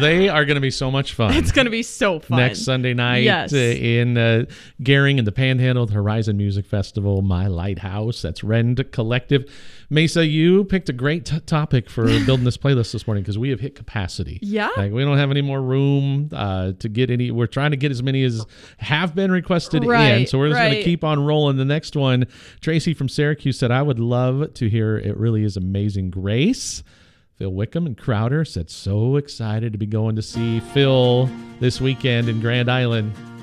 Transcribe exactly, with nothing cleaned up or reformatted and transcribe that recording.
they are going to be so much fun. It's going to be so fun. Next Sunday night yes. uh, in uh, Gehring in the Panhandle, the Horizon Music Festival, My Lighthouse. That's Rend Collective. Mesa, you picked a great t- topic for building this playlist this morning because we have hit capacity. Yeah. Like, we don't have any more room uh, to get any. We're trying to get as many as have been requested right, in. So we're just right. going to keep on rolling. The next one, Tracy from Syracuse said, I would love to hear It Really Is Amazing Grace. Phil Wickham and Crowder said, so excited to be going to see Phil this weekend in Grand Island.